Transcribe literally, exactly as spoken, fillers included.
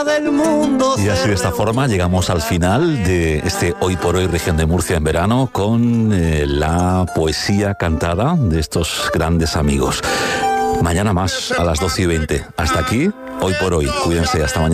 Y así de esta forma llegamos al final de este Hoy por Hoy Región de Murcia en verano con eh, la poesía cantada de estos grandes amigos. Mañana más a las doce y veinte. Hasta aquí, Hoy por Hoy. Cuídense, hasta mañana.